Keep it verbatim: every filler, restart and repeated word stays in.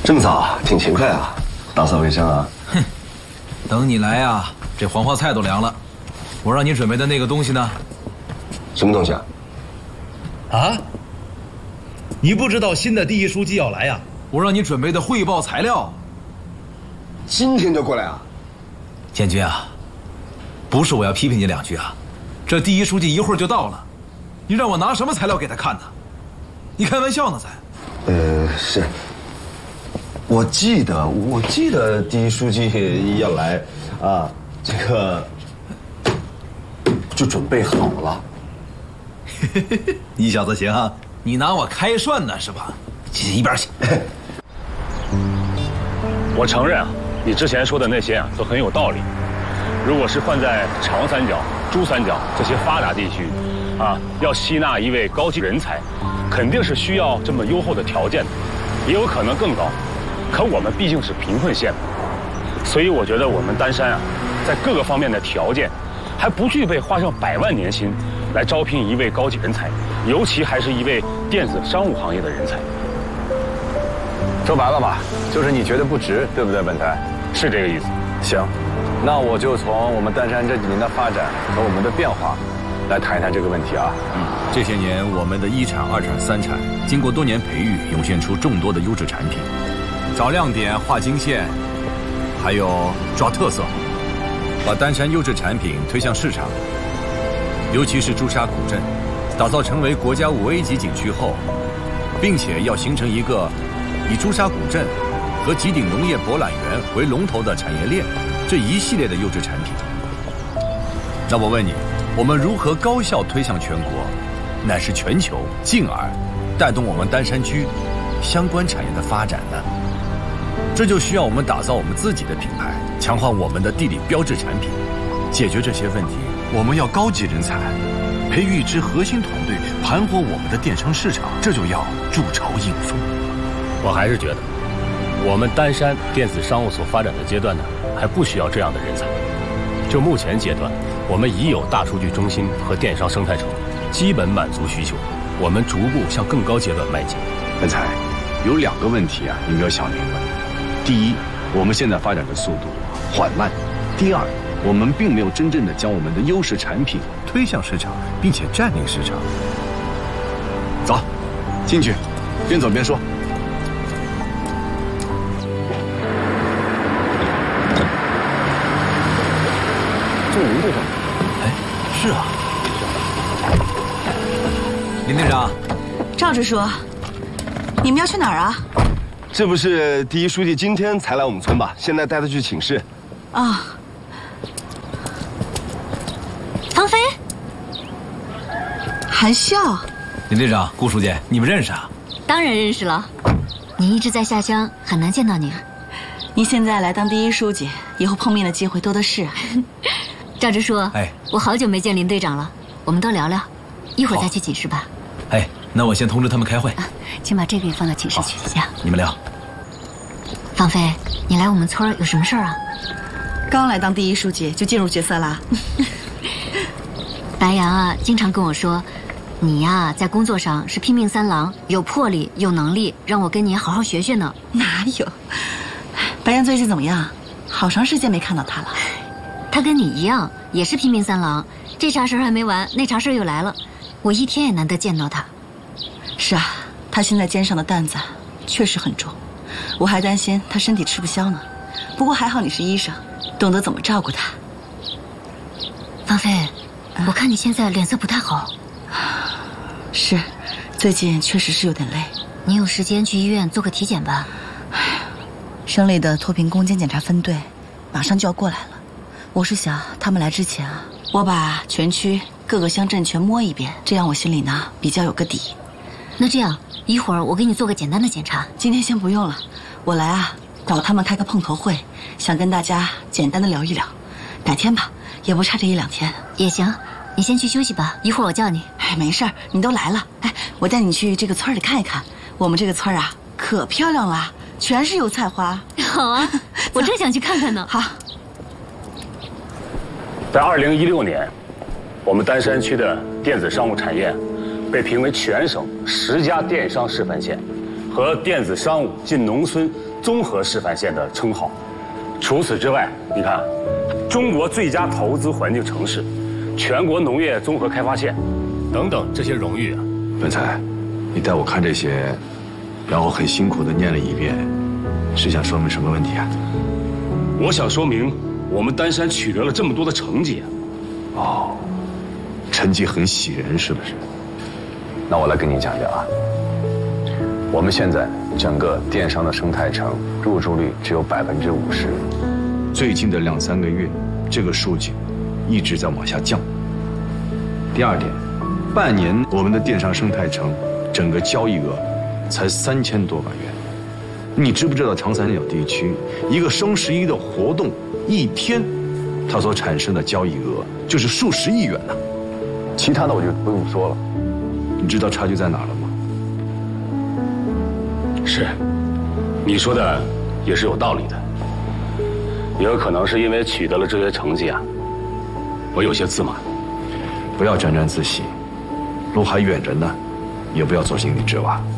这么早，挺勤快啊，打扫卫生啊。 哼，等你来啊，这黄花菜都凉了。我让你准备的那个东西呢？ 什么东西啊？ 啊？你不知道新的第一书记要来呀？ 我让你准备的汇报材料， 今天就过来啊？ 建军啊，不是我要批评你两句啊，这第一书记一会儿就到了，你让我拿什么材料给他看呢？你开玩笑呢咱？ 呃，是。我记得，我记得第一书记要来，啊，这个就准备好了。 你小子行啊，你拿我开涮呢是吧？一边去。 我承认啊，你之前说的那些啊都很有道理。如果是换在长三角、珠三角这些发达地区，啊，要吸纳一位高级人才，肯定是需要这么优厚的条件的，也有可能更高。可我们毕竟是贫困县，所以我觉得我们丹山啊，在各个方面的条件，还不具备花上百万年薪来招聘一位高级人才，尤其还是一位电子商务行业的人才。 说白了吧，就是你觉得不值，对不对，本台？ 是这个意思。 行，那我就从我们丹山这几年的发展和我们的变化，来谈一谈这个问题啊。 嗯，这些年我们的一产、二产、三产，经过多年培育，涌现出众多的优质产品。找亮点、画金线，还有抓特色，把丹山优质产品推向市场。尤其是朱砂古镇，打造成为国家五 A 级景区后，并且要形成一个以朱砂古镇和吉鼎农业博览园为龙头的产业链，这一系列的优质产品。那我问你，我们如何高效推向全国，乃至全球，进而带动我们丹山区相关产业的发展呢？这就需要我们打造我们自己的品牌，强化我们的地理标志产品。解决这些问题，我们要高级人才，培育一支核心团队，盘活我们的电商市场，这就要筑巢引凤。 我还是觉得，我们丹山电子商务所发展的阶段呢，还不需要这样的人才。就目前阶段，我们已有大数据中心和电商生态城，基本满足需求。我们逐步向更高阶段迈进。 文才，有两个问题啊，你没有想明白。第一，我们现在发展的速度缓慢；第二，我们并没有真正的将我们的优势产品推向市场，并且占领市场。走，进去，边走边说。 这是林队长。 哎，是啊。林队长， 赵支书，你们要去哪儿啊？ 这不是第一书记今天才来我们村吧？现在带他去请示。 啊，方飞，还笑？ 林队长、顾书记，你们认识啊？ 当然认识了。你一直在下乡，很难见到你。 你现在来当第一书记，以后碰面的机会多的是啊。 赵支书， 哎， 我好久没见林队长了，我们多聊聊，一会儿再去寝室吧。 哎，那我先通知他们开会。 啊，请把这个也放到寝室去。 行，你们聊。 方飞，你来我们村有什么事儿啊？ 刚来当第一书记就进入角色啦。 白杨啊，经常跟我说，你呀在工作上是拼命三郎，有魄力，有能力，让我跟你好好学学呢。 哪有？白杨最近怎么样？好长时间没看到他了。 他跟你一样，也是拼命三郎，这茬事儿还没完，那茬事儿又来了，我一天也难得见到他。 是啊，他现在肩上的担子确实很重，我还担心他身体吃不消呢。不过还好你是医生，懂得怎么照顾他。 方飞，啊，我看你现在脸色不太好。 是，最近确实是有点累。 你有时间去医院做个体检吧。 省里的脱贫攻坚检查分队马上就要过来了，我是想他们来之前啊，我把全区各个乡镇全摸一遍，这样我心里呢比较有个底。 那这样，一会儿我给你做个简单的检查。 今天先不用了，我来啊找他们开个碰头会，想跟大家简单的聊一聊，改天吧，也不差这一两天。 也行，你先去休息吧，一会儿我叫你。 哎，没事儿，你都来了，哎，我带你去这个村里看一看，我们这个村啊可漂亮了，全是油菜花。 好啊，我正想去看看呢。 好。 在二零一六年，我们丹山区的电子商务产业被评为全省十家电商示范县和电子商务进农村综合示范县的称号。除此之外，你看，中国最佳投资环境城市、全国农业综合开发县等等这些荣誉啊。 文才，你带我看这些，然后很辛苦地念了一遍，是想说明什么问题啊？ 我想说明，我们丹山取得了这么多的成绩啊。 哦，成绩很喜人，是不是？那我来跟你讲讲啊。我们现在整个电商的生态城入驻率只有百分之五十，最近的两三个月，这个数据一直在往下降。第二点，半年我们的电商生态城整个交易额才三千多万元。你知不知道长三角地区一个双十一的活动一天，它所产生的交易额就是数十亿元呢、啊？其他的我就不用说了。你知道差距在哪了吗？ 是，你说的也是有道理的。也有可能是因为取得了这些成绩啊，我有些自满。 不要沾沾自喜，路还远着呢，也不要做井底之蛙。